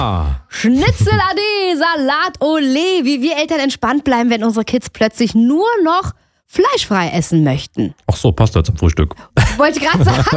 Schnitzel ade, Salat ole. Wie wir Eltern entspannt bleiben, wenn unsere Kids plötzlich nur noch fleischfrei essen möchten. Ach so, passt ja zum Frühstück. Wollte ich gerade sagen.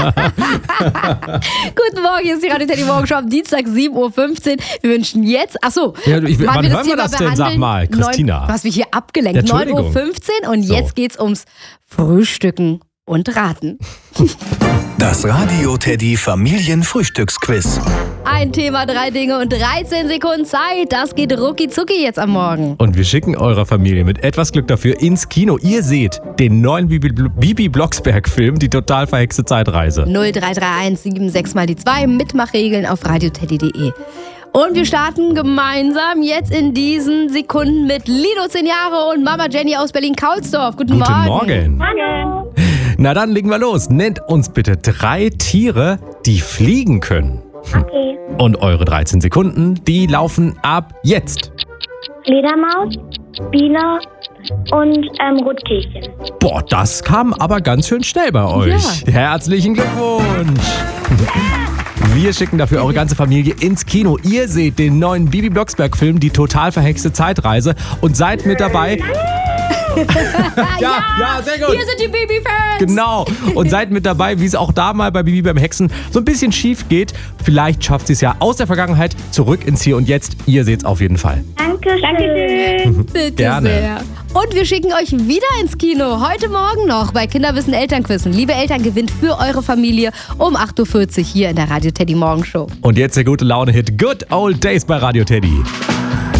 Guten Morgen, hier ist die Radio Teddy Morgenshow am Dienstag 7.15 Uhr. Wir wünschen jetzt, wann hören wir das denn, sag mal, Christina? Du hast mich hier abgelenkt. 9.15 Uhr und jetzt geht's ums Frühstücken und Raten. Das Radio Teddy Familienfrühstücksquiz. Ein Thema, 3 Dinge und 13 Sekunden Zeit. Das geht rucki zucki jetzt am Morgen. Und wir schicken eurer Familie mit etwas Glück dafür ins Kino. Ihr seht den neuen Bibi Blocksberg-Film, die total verhexte Zeitreise. 0331 76 mal die 2, Mitmachregeln auf radioteddy.de. Und wir starten gemeinsam jetzt in diesen Sekunden mit Lido, 10 Jahre, und Mama Jenny aus Berlin-Kaulsdorf. Guten Morgen. Hallo. Na dann legen wir los. Nennt uns bitte 3 Tiere, die fliegen können. Okay. Und eure 13 Sekunden, die laufen ab jetzt. Fledermaus, Biene und Rotkehlchen. Boah, das kam aber ganz schön schnell bei euch. Ja. Herzlichen Glückwunsch. Wir schicken dafür eure ganze Familie ins Kino. Ihr seht den neuen Bibi Blocksberg-Film, die total verhexte Zeitreise, und seid mit dabei. Ja, sehr gut. Hier sind die Bibi-Fans. Genau. Und seid mit dabei, wie es auch da mal bei Bibi beim Hexen so ein bisschen schief geht. Vielleicht schafft sie es ja aus der Vergangenheit zurück ins Hier und Jetzt. Ihr seht's auf jeden Fall. Dankeschön. Bitte Gerne. sehr. Und wir schicken euch wieder ins Kino. Heute Morgen noch bei Kinderwissen Elternquizen. Liebe Eltern, gewinnt für eure Familie um 8.40 Uhr hier in der Radio Teddy Morgenshow. Und jetzt der gute Laune-Hit Good Old Days bei Radio Teddy.